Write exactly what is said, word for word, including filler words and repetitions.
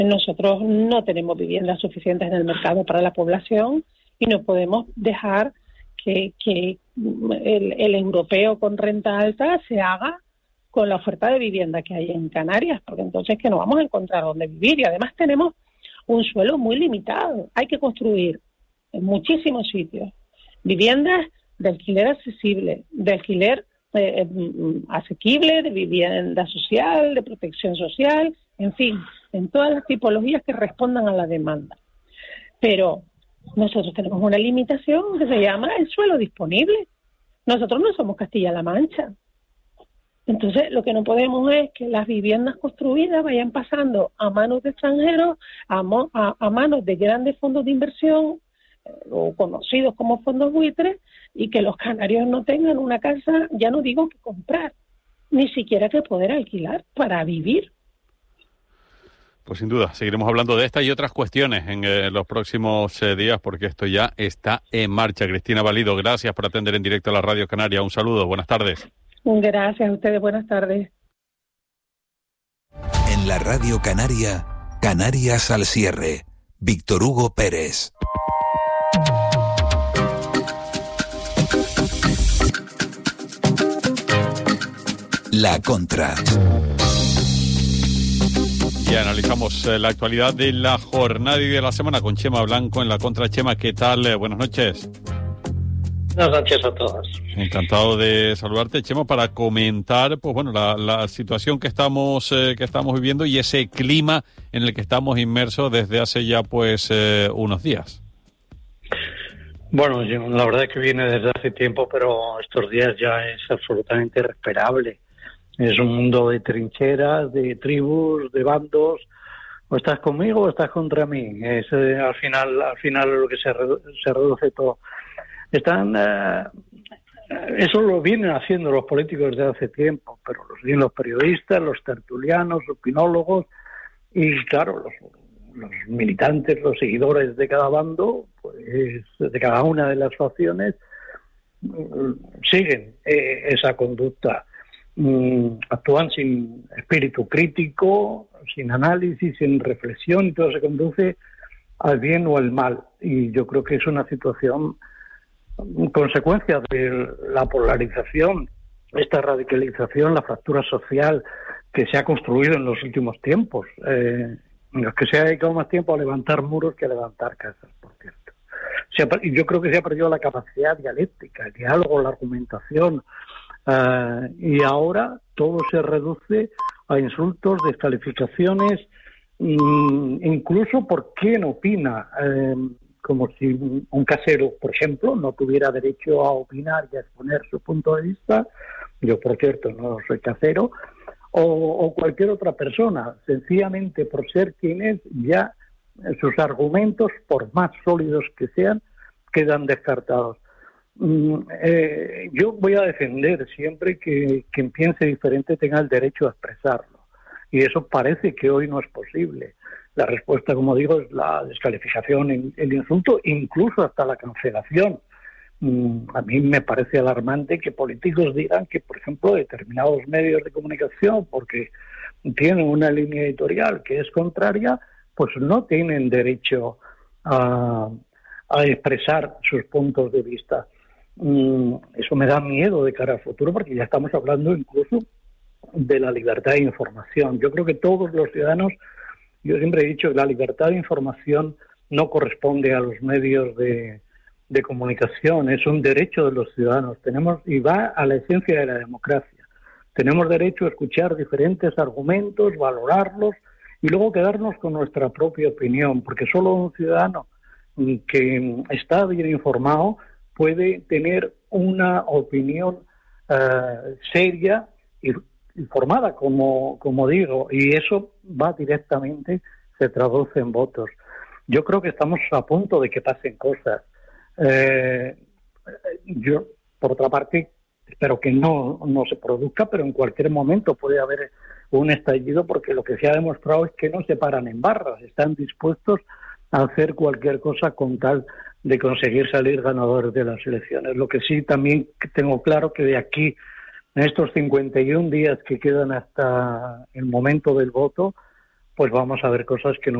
Nosotros no tenemos viviendas suficientes en el mercado para la población y no podemos dejar que, que el, el europeo con renta alta se haga con la oferta de vivienda que hay en Canarias, porque entonces que no vamos a encontrar dónde vivir. Y además tenemos un suelo muy limitado. Hay que construir en muchísimos sitios viviendas de alquiler accesible, de alquiler eh, asequible, de vivienda social, de protección social, en fin, en todas las tipologías que respondan a la demanda. Pero nosotros tenemos una limitación que se llama el suelo disponible. Nosotros no somos Castilla-La Mancha. Entonces, lo que no podemos es que las viviendas construidas vayan pasando a manos de extranjeros, a, mo- a, a manos de grandes fondos de inversión, eh, o conocidos como fondos buitres, y que los canarios no tengan una casa, ya no digo que comprar, ni siquiera que poder alquilar para vivir. Pues sin duda, seguiremos hablando de esta y otras cuestiones en eh, los próximos eh, días, porque esto ya está en marcha. Cristina Valido, gracias por atender en directo a la Radio Canaria. Un saludo, buenas tardes. Gracias a ustedes, buenas tardes. En la Radio Canaria, Canarias al cierre. Víctor Hugo Pérez. La Contra. Y analizamos eh, la actualidad de la jornada y de la semana con Chema Blanco en La Contra. Chema, ¿qué tal? Eh, buenas noches. Buenas noches a todas. Encantado de saludarte, Chema, para comentar, pues bueno, la, la situación que estamos eh, que estamos viviendo y ese clima en el que estamos inmersos desde hace ya pues eh, unos días. Bueno, yo, la verdad es que viene desde hace tiempo, pero estos días ya es absolutamente irrespirable. Es un mundo de trincheras, de tribus, de bandos. O estás conmigo o estás contra mí. Es eh, al final, al final lo que se, redu- se reduce todo. Están, eh, eso lo vienen haciendo los políticos desde hace tiempo, pero lo siguen los periodistas, los tertulianos, los opinólogos y, claro, los, los militantes, los seguidores de cada bando, pues de cada una de las facciones, siguen eh, esa conducta. Mm, actúan sin espíritu crítico, sin análisis, sin reflexión, y todo se conduce al bien o al mal. Y yo creo que es una situación consecuencia de la polarización, esta radicalización, la fractura social que se ha construido en los últimos tiempos, eh, en los que se ha dedicado más tiempo a levantar muros que a levantar casas, por cierto. Se ha, y yo creo que se ha perdido la capacidad dialéctica, el diálogo, la argumentación, eh, y ahora todo se reduce a insultos, descalificaciones, mmm, incluso por quién opina, eh, como si un casero, por ejemplo, no tuviera derecho a opinar y a exponer su punto de vista. Yo, por cierto, no soy casero, o, o cualquier otra persona, sencillamente por ser quien es, ya sus argumentos, por más sólidos que sean, quedan descartados. Mm, eh, yo voy a defender siempre que quien piense diferente tenga el derecho a expresarlo, y eso parece que hoy no es posible. La respuesta, como digo, es la descalificación, el insulto, incluso hasta la cancelación. A mí me parece alarmante que políticos digan que, por ejemplo, determinados medios de comunicación, porque tienen una línea editorial que es contraria, pues no tienen derecho a, a expresar sus puntos de vista. Eso me da miedo de cara al futuro, porque ya estamos hablando incluso de la libertad de información. Yo creo que todos los ciudadanos, yo siempre he dicho que la libertad de información no corresponde a los medios de, de comunicación, es un derecho de los ciudadanos. Tenemos, y va a la esencia de la democracia. Tenemos derecho a escuchar diferentes argumentos, valorarlos y luego quedarnos con nuestra propia opinión, porque solo un ciudadano que está bien informado puede tener una opinión uh, seria y informada, como, como digo, y eso va directamente, se traduce en votos. Yo creo que estamos a punto de que pasen cosas. Eh, yo, por otra parte, espero que no, no se produzca, pero en cualquier momento puede haber un estallido, porque lo que se ha demostrado es que no se paran en barras, están dispuestos a hacer cualquier cosa con tal de conseguir salir ganadores de las elecciones. Lo que sí también tengo claro que de aquí, en estos cincuenta y un días que quedan hasta el momento del voto, pues vamos a ver cosas que no